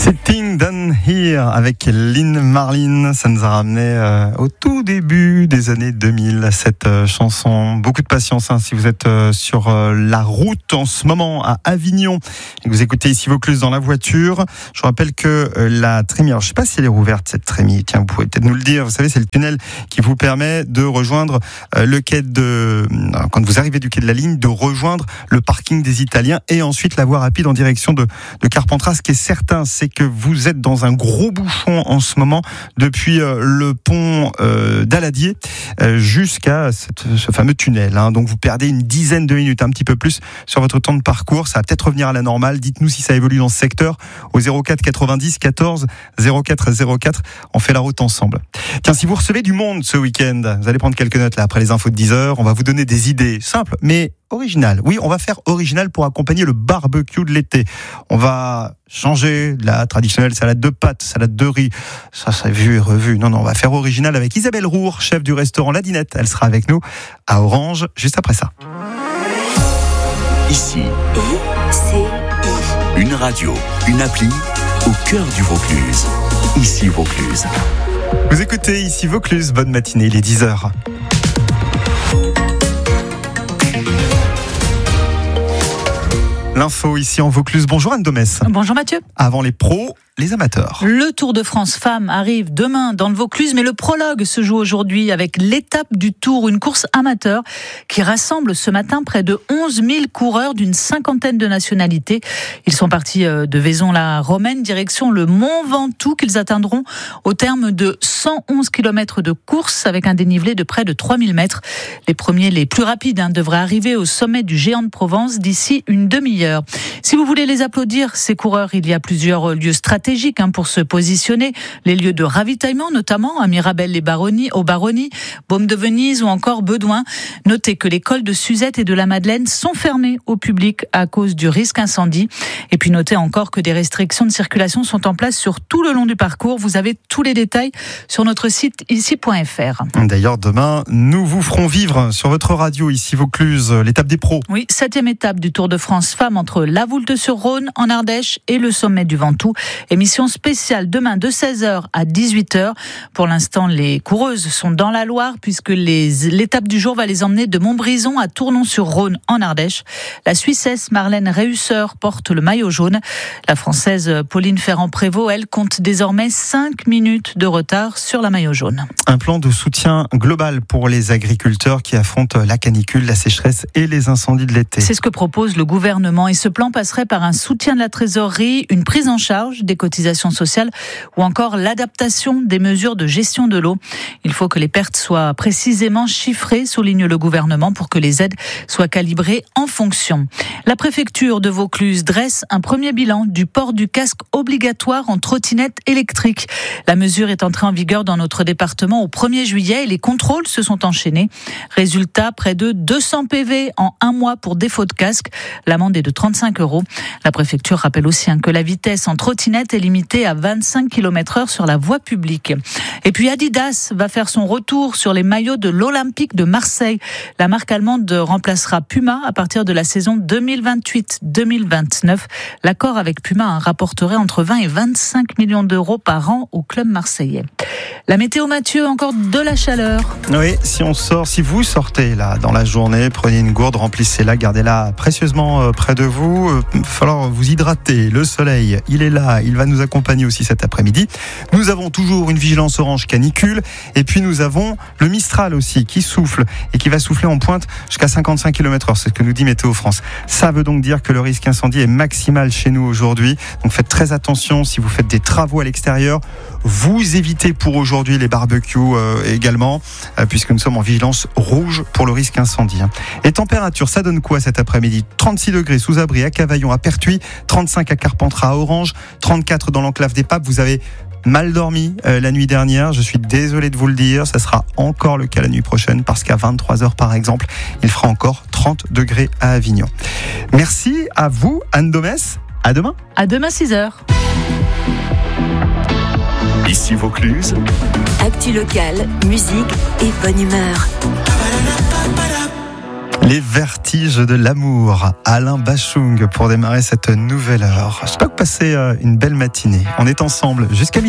Sitting Down Here avec Lynn Marlin, ça nous a ramené au tout début des années 2000, cette chanson. Beaucoup de patience si vous êtes sur la route en ce moment à Avignon et que vous écoutez ici Vaucluse dans la voiture. Je vous rappelle que la Trémie, alors je ne sais pas si elle est rouverte cette Trémie, tiens, vous pouvez peut-être nous le dire. Vous savez, c'est le tunnel qui vous permet de rejoindre le quai quand vous arrivez du quai de la ligne, de rejoindre le parking des Italiens et ensuite la voie rapide en direction de Carpentras. Ce qui est certain, c'est que vous êtes dans un gros bouchon en ce moment depuis le pont d'Aladier jusqu'à ce fameux tunnel. Donc vous perdez une dizaine de minutes, un petit peu plus sur votre temps de parcours. Ça va peut-être revenir à la normale. Dites-nous si ça évolue dans ce secteur au 04 90 14 04 04. On fait la route ensemble. Tiens, si vous recevez du monde ce week-end, vous allez prendre quelques notes là après les infos de 10h. On va vous donner des idées simples mais original. Oui, on va faire original pour accompagner le barbecue de l'été. On va changer de la traditionnelle salade de pâtes, salade de riz. Ça vu et revu. Non, on va faire original avec Isabelle Roure, chef du restaurant La Dinette. Elle sera avec nous à Orange, juste après ça. Ici, une radio, une appli au cœur du Vaucluse. Ici Vaucluse. Vous écoutez Ici Vaucluse. Bonne matinée, il est 10h. L'info ici en Vaucluse. Bonjour Anne Domès. Bonjour Mathieu. Avant les pros, les amateurs. Le Tour de France Femmes arrive demain dans le Vaucluse, mais le prologue se joue aujourd'hui avec l'étape du Tour, une course amateur qui rassemble ce matin près de 11 000 coureurs d'une cinquantaine de nationalités. Ils sont partis de Vaison-la-Romaine, direction le Mont Ventoux, qu'ils atteindront au terme de 111 km de course avec un dénivelé de près de 3000 mètres. Les premiers, les plus rapides, devraient arriver au sommet du Géant de Provence d'ici une demi-heure. Si vous voulez les applaudir, ces coureurs, il y a plusieurs lieux stratégiques pour se positionner. Les lieux de ravitaillement, notamment à Mirabel-les-Baronnies, au Baronnies, Baume de Venise ou encore Bedouin. Notez que les cols de Suzette et de la Madeleine sont fermés au public à cause du risque incendie. Et puis notez encore que des restrictions de circulation sont en place sur tout le long du parcours. Vous avez tous les détails sur notre site ici.fr. D'ailleurs, demain, nous vous ferons vivre sur votre radio ici Vaucluse l'étape des pros. Oui, 7e étape du Tour de France Femmes entre La Voulte-sur-Rhône en Ardèche et le sommet du Ventoux. Émission spéciale demain de 16h à 18h. Pour l'instant, les coureuses sont dans la Loire puisque l'étape du jour va les emmener de Montbrison à Tournon-sur-Rhône en Ardèche. La Suissesse Marlène Réusseur porte le maillot jaune. La Française Pauline Ferrand-Prévot, elle, compte désormais 5 minutes de retard sur la maillot jaune. Un plan de soutien global pour les agriculteurs qui affrontent la canicule, la sécheresse et les incendies de l'été. C'est ce que propose le gouvernement et ce plan passerait par un soutien de la trésorerie, une prise en charge des cotisations sociales ou encore l'adaptation des mesures de gestion de l'eau. Il faut que les pertes soient précisément chiffrées, souligne le gouvernement, pour que les aides soient calibrées en fonction. La préfecture de Vaucluse dresse un premier bilan du port du casque obligatoire en trottinette électrique. La mesure est entrée en vigueur dans notre département au 1er juillet et les contrôles se sont enchaînés. Résultat, près de 200 PV en un mois pour défaut de casque. L'amende est de 35 €. La préfecture rappelle aussi que la vitesse en trottinette est limitée à 25 km/h sur la voie publique. Et puis Adidas va faire son retour sur les maillots de l'Olympique de Marseille. La marque allemande remplacera Puma à partir de la saison 2028-2029. L'accord avec Puma rapporterait entre 20 et 25 millions d'euros par an au club marseillais. La météo, Mathieu, encore de la chaleur. Oui, si vous sortez là dans la journée, prenez une gourde, remplissez-la, gardez-la précieusement près de vous. Il va falloir vous hydrater. Le soleil, il est là, il va nous accompagner aussi cet après-midi. Nous avons toujours une vigilance orange canicule et puis nous avons le Mistral aussi qui souffle et qui va souffler en pointe jusqu'à 55 km/h. C'est ce que nous dit Météo France. Ça veut donc dire que le risque incendie est maximal chez nous aujourd'hui. Donc faites très attention si vous faites des travaux à l'extérieur. Vous évitez pour aujourd'hui les barbecues également, puisque nous sommes en vigilance rouge pour le risque incendie. Et température, ça donne quoi cet après-midi ? 36 degrés sous abri à Cavaillon, à Pertuis, 35 à Carpentras, à Orange, 34 dans l'enclave des Papes. Vous avez mal dormi la nuit dernière, je suis désolé de vous le dire, ça sera encore le cas la nuit prochaine parce qu'à 23h par exemple, il fera encore 30 degrés à Avignon. Merci à vous Anne Domès, à demain. À demain 6h. Ici Vaucluse. Actu locale, musique et bonne humeur. Les vertiges de l'amour, Alain Bachung pour démarrer cette nouvelle heure. J'espère que vous passez une belle matinée. On est ensemble jusqu'à midi.